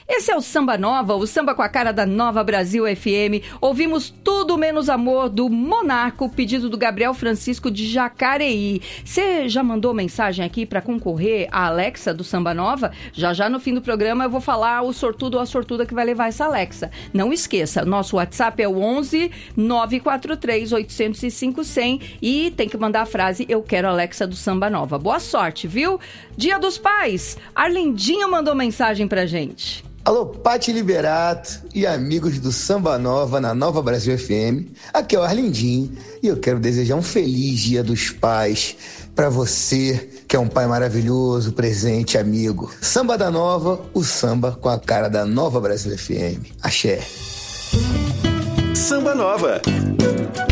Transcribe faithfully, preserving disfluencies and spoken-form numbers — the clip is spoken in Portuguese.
Esse é o Samba Nova, o samba com a cara da Nova Brasil F M. Ouvimos Tudo Menos Amor, do Monarco, pedido do Gabriel Francisco de Jacareí. Você já mandou mensagem aqui para concorrer à Alexa do Samba Nova? Já já no fim do programa eu vou falar o sortudo ou a sortuda que vai levar essa Alexa. Não esqueça, nosso WhatsApp é o onze nove quatro três oito zero cinco zero zero e tem que mandar a frase Eu quero a Alexa do Samba Nova. Boa sorte, viu? Dia dos Pais, Arlindinho mandou mensagem pra gente. Alô, Pati Liberato e amigos do Samba Nova na Nova Brasil F M. Aqui é o Arlindinho e eu quero desejar um feliz Dia dos Pais para você, que é um pai maravilhoso, presente, amigo. Samba da Nova, o samba com a cara da Nova Brasil F M. Axé. Samba Nova.